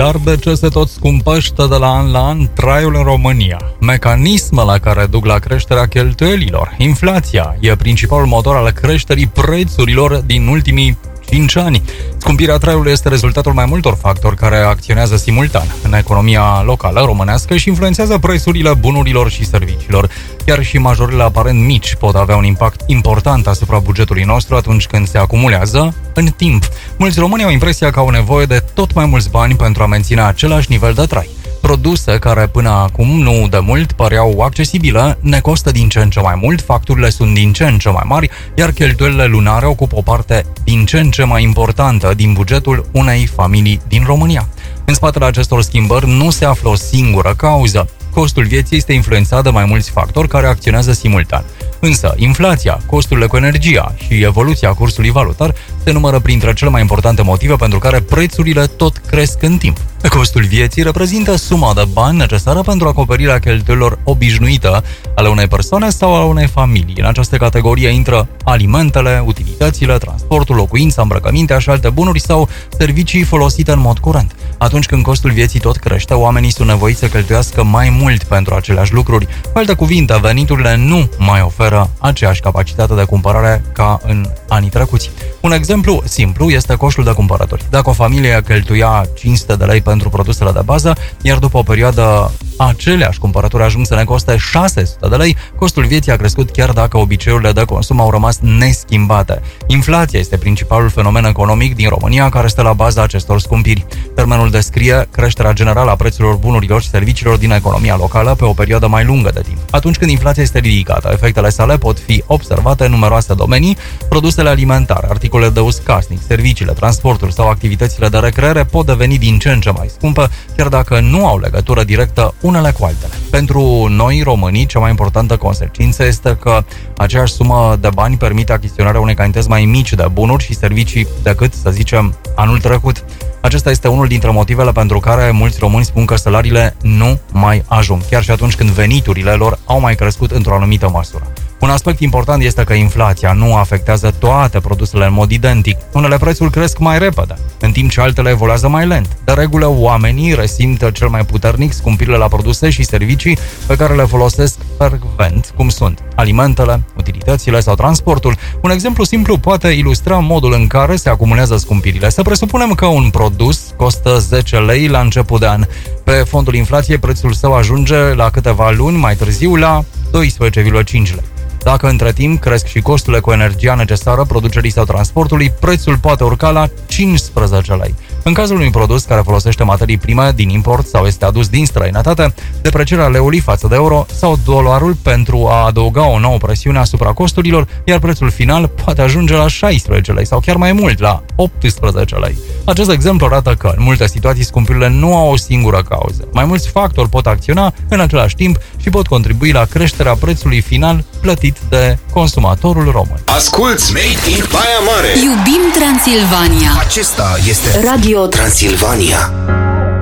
Dar de ce se tot scumpește de la an la an traiul în România? Mecanismele care duc la creșterea cheltuielilor. Inflația e principalul motor al creșterii prețurilor din ultimii 5 ani. Scumpirea traiului este rezultatul mai multor factori care acționează simultan în economia locală românească și influențează prețurile bunurilor și serviciilor. Chiar și majorele aparent mici pot avea un impact important asupra bugetului nostru atunci când se acumulează în timp. Mulți români au impresia că au nevoie de tot mai mulți bani pentru a menține același nivel de trai. Produse care până acum, nu de mult, păreau accesibile, ne costă din ce în ce mai mult, facturile sunt din ce în ce mai mari, iar cheltuielile lunare ocupă o parte din ce în ce mai importantă din bugetul unei familii din România. În spatele acestor schimbări nu se află o singură cauză. Costul vieții este influențat de mai mulți factori care acționează simultan. Însă, inflația, costurile cu energia și evoluția cursului valutar se numără printre cele mai importante motive pentru care prețurile tot cresc în timp. Costul vieții reprezintă suma de bani necesară pentru acoperirea cheltuielilor obișnuită ale unei persoane sau ale unei familii. În această categorie intră alimentele, utilitățile, transportul, locuința, îmbrăcămintea și alte bunuri sau servicii folosite în mod curent. Atunci când costul vieții tot crește, oamenii sunt nevoiți să cheltuiască mai mult pentru aceleași lucruri. Cu alte cuvinte, veniturile nu mai oferă aceeași capacitate de cumpărare ca în anii trecuți. Un exemplu simplu este coșul de cumpărături. Dacă o familie cheltuia 500 de lei pentru produsele de bază, iar după o perioadă aceleași cumpărături ajung să ne coste 600 de lei, costul vieții a crescut chiar dacă obiceiurile de consum au rămas neschimbate. Inflația este principalul fenomen economic din România care stă la baza acestor scumpiri. Termenul descrie creșterea generală a prețurilor bunurilor și serviciilor din economia locală pe o perioadă mai lungă de timp. Atunci când inflația este ridicată, efectele sale pot fi observate în numeroase domenii. Produsele alimentare, articole de uz casnic, serviciile, transportul sau activitățile de recreere pot deveni din ce în ce mai scumpe, chiar dacă nu au legătură directă unele cu altele. Pentru noi, românii, cea mai importantă consecință este că aceeași sumă de bani permite achiziționarea unei cantități mai mici de bunuri și servicii decât, să zicem, anul trecut. Acesta este unul dintre motivele pentru care mulți români spun că salariile nu mai ajung, chiar și atunci când veniturile lor au mai crescut într-o anumită măsură. Un aspect important este că inflația nu afectează toate produsele în mod identic. Unele prețuri cresc mai repede, în timp ce altele evoluează mai lent. De regulă, oamenii resimt cel mai puternic scumpirile la produse și servicii pe care le folosesc frecvent, cum sunt alimentele, utilitățile sau transportul. Un exemplu simplu poate ilustra modul în care se acumulează scumpirile. Să presupunem că un produs costă 10 lei la început de an. Pe fondul inflației, prețul său ajunge la câteva luni mai târziu la 12,5 lei. Dacă între timp cresc și costurile cu energia necesară producerii sau transportului, prețul poate urca la 15 lei. În cazul unui produs care folosește materii prime din import sau este adus din străinătate, deprecierea leului față de euro sau dolarul pentru a adăuga o nouă presiune asupra costurilor, iar prețul final poate ajunge la 16 lei sau chiar mai mult, la 18 lei. Acest exemplu arată că, în multe situații, scumpirile nu au o singură cauză. Mai mulți factori pot acționa în același timp și pot contribui la creșterea prețului final plătit de consumatorul român. Asculți Made in Baia Mare! Iubim Transilvania! Acesta este Radio Transilvania.